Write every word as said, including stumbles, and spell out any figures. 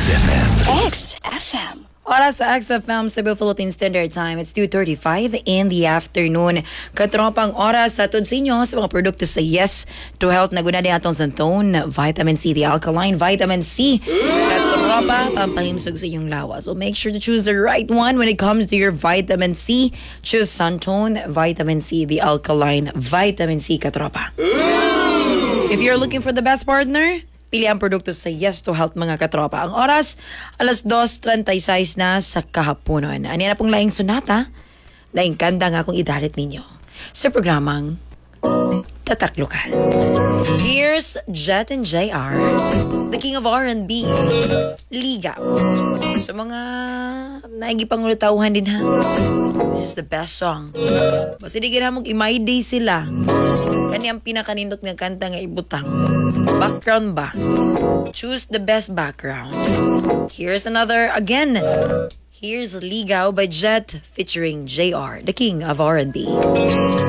F M. X F M. Oras sa X F M Cebu Philippine Standard Time. It's two thirty-five in the afternoon. Katropang oras sa tudsinyo sa mga produkto sa Yes to Health na guna din atong Zantone, Vitamin C, the alkaline Vitamin C. Katropa, pampahimsog sa inyong lawa. So make sure to choose the right one when it comes to your Vitamin C. Choose Zantone, Vitamin C, the alkaline Vitamin C, katropa. If you're looking for the best partner, pili ang produkto sa Yes to Health, mga katropa. Ang oras, alas dos trentaysayis na sa kahaponon. Ani na pong laing sunata, laing kanda nga akong idalit ninyo sa programang Tataklukan. Here's Jet and J R, the king of R and B, Ligaw. Sa mga naigipangulutauhan din ha, this is the best song. Basta di ginamog imay day sila. Kani ang pinakanindot nga kanta nga ibutang. Background ba? Choose the best background. Here's another again. Here's Ligaw by Jet featuring J R, the king of R and B.